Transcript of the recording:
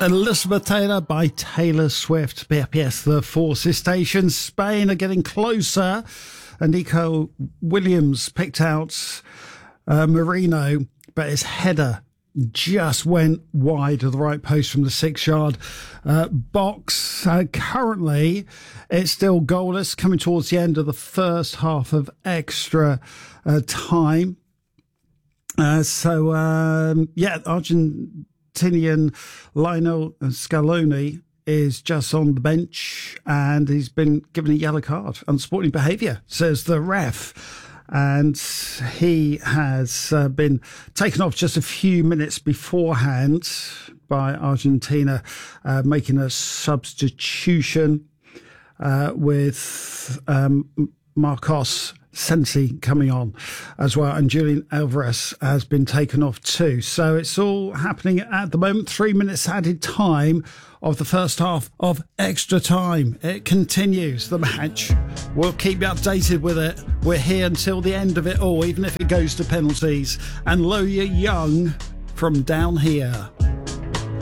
Elizabeth Taylor by Taylor Swift. BPS, the Forces Station. Spain are getting closer. And Nico Williams picked out Marino, but his header just went wide of the right post from the 6-yard box. Currently, it's still goalless, coming towards the end of the first half of extra time. Argentinian Lionel Scaloni is just on the bench and he's been given a yellow card. Unsporting behaviour, says the ref. And he has been taken off just a few minutes beforehand by Argentina, making a substitution with Marcos Sensi coming on as well, and Julian Alvarez has been taken off too. So it's all happening at the moment. 3 minutes added time of the first half of extra time. It continues, the match. We'll keep you updated with it. We're here until the end of it all, even if it goes to penalties. And Loya Young from Down Here.